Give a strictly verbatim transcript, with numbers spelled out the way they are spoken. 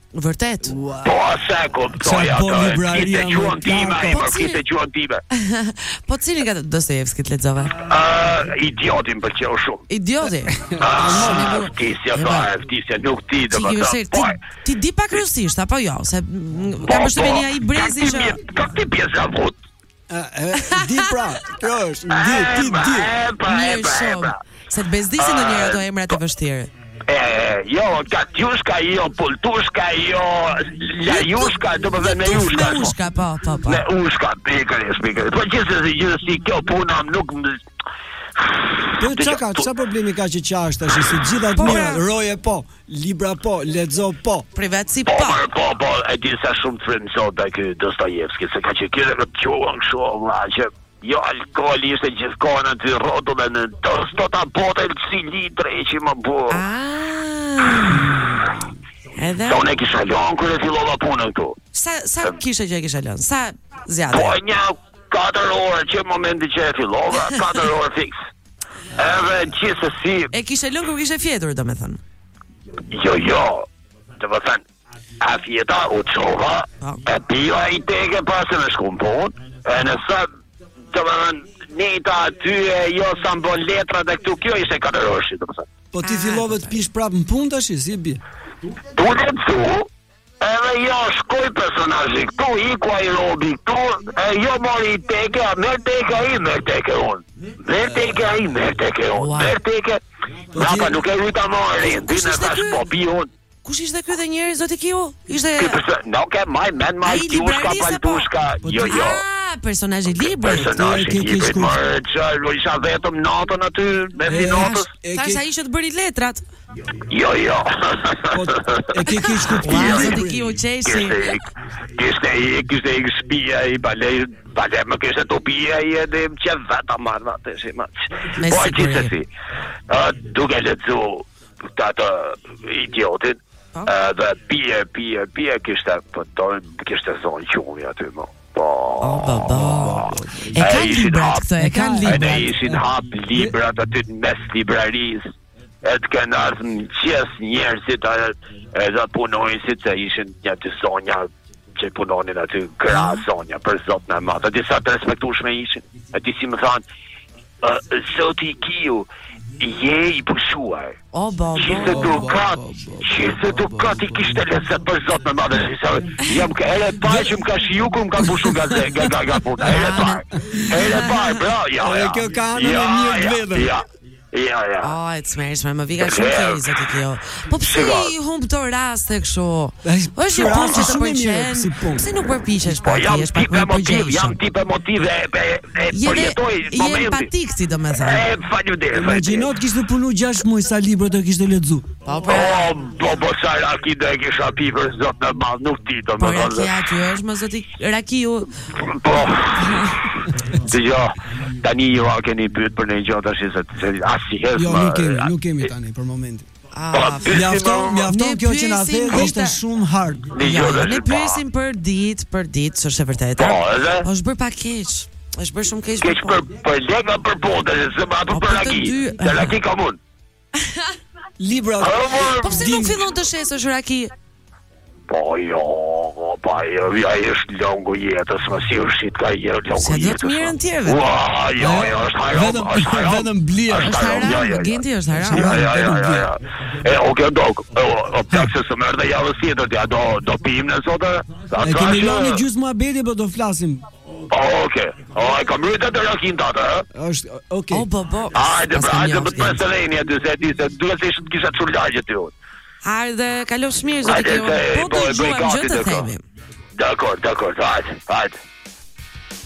Vërtet. Po sa kuptoj ato. Ti juan time, po ti juan time. Po cilin nga Dostojevskit lexove? Ë, idiotin pëlqeu shumë. Idioti. Ah, Vtisja fare, vtisja nuk ti do të thotë. Ti di pak rusisht apo jo? Se kam përshtypjen ai brezi që ka ti pjesa vot. Di pra, kjo është, di, ti di. Mirë shumë. Se të bezdisin ndonjëherë ato emrat e vështirë. E, jo, Katjushka, jo, Pultushka, jo, Lajushka, do më dhe me Jushka. Me Ushka, po, po, po. Me Ushka, pikërisht, pikërisht. Po gjithsesi, gjithsesi, kjo puna nuk më... Po çka, çka problemi ka që qashtë tash, si gjitha të mira, roje po, libra po, lexo po, privatsi po. Po, po, po, e di sa shumë frymëzon te ky Dostojevski, se ka që ky do të quhen kështu, valla, që jo alkooli ishte gjithkohën aty rrotullën në do ta bote si litre që më bu. Ah. Edhe Unë e kisha lënë kur e fillova punën këtu. Sa sa kishe që e kisha lënë? Sa zjate? Po një katër orë që momenti që e fillova, katër orë fiks. Edhe gjithsesi e kishe lënë kur kishe fjetur, domethënë. Jo, jo. Domethënë a fjeta u çova, e pila i teke pasën e shkum punë, e nësa domethënë neta aty e jo sa mbon letra dhe këtu kjo ishte katër orë, domethënë. Po ti fillove të pish prapë në punë tash, si bi? Punë këtu, edhe jo shkoj personazhi këtu, iku ai robi këtu, e jo mori i teke, a merr teke ai, merr teke unë. Merr teke ai, merr teke unë. Merr teke. Napa nuk e rita mori, dinë tash po pi unë. Kush ishte ky dhe njëri zoti Kiu? Ishte nuk e maj men maj Kiushka Paltushka. Jo, jo. Ah, personazhi i librit. Personazhi i librit, më çfarë isha vetëm natën aty me finotës. Tash ai ishte të bëri letrat. Jo, jo. E ke ke shkuptuar zoti Kiu qeshi. Kishte i kishte i shtëpia i balej, balej më kishte topia i edhe më çe vetë marr atë si më. Po gjithsesi. Ë duke lexu këtë idiotin. Dhe pije, pije, pije kishte pëton, kishte zonë qumi aty më. Po, oh, baba. E kanë librat këtë, e kanë librat. E ishin hap librat aty në mes librarisë. E të kanë ardhë në qes njerëzit edhe punojnësit se ishin një të zonja që punonin aty gra zonja për zot në matë. E disa të respektushme ishin. E ti si më thanë, zoti Kiu, je i pushuar. O, baba. Qiste dukat, qiste dukat i kishte leset për zot me madhe. Jam ka ere parë që më ka shiju ku më ka pushu nga ze, nga nga nga puta. Ere parë, ere parë, bra, ja, ja. Kjo ka anë në mirë të vedën. Ja, ja, ja. O, e të smershme, më vika shumë kej, zoti Kiu. Po pse i humb të raste kështu? Është një punë që të pëlqen. Pse nuk përpiqesh pa ti, është pak më përgjegjshëm. Jam tip emotive e përjetoj momentin. Je empatik si domethënë. E faleminderit. Imagjino të kishte punu gjashtë muaj sa libra të kishte lexu. Po po. Po po sa raki do e kisha pi për zot në madh, nuk ti do më thonë. Po aty është më zoti Rakiu. Po. Jo, tani ju a keni pyet për një gjë tash se asnjëherë. Jo, nuk kemi, nuk kemi tani për momentin. Mjafton, mjafton kjo që na the, ishte shumë hard. Jo, ne pyesim për ditë, për ditë, s'është e vërtetë. Po, edhe. Po është bër pak keq. Është bër shumë keq. Keq për për lekë për botë, se apo për laki. Te laki komun. Libra. Po pse nuk fillon të shesësh Raki? Po jo, po jo, ja është longu jetës, më si është shit ka jetë longu jetës. Se do të mirën tjerëve. Ua, jo, jo, është haram, është haram. Vetëm blia. Është haram, genti është haram. Ja, ja, ja, ja. E, oke, dok, o plak se së mërë dhe javës tjetër, ja, do, do pim në sotë? E kemi lani gjusë mua bedi, po do flasim. O, oke, o, e kam rritë të rakin të atë, e? është, oke. O, bo, bo. Ajde, ajde, më të presëlejni, aty, se ti, se duhet se ishtë të kisha të shullajgjë të ju. Hajde, kalof shmirë, zotë Kiu. Po të gjuam gjë të themi. Dakor, dakor, hajde, hajde.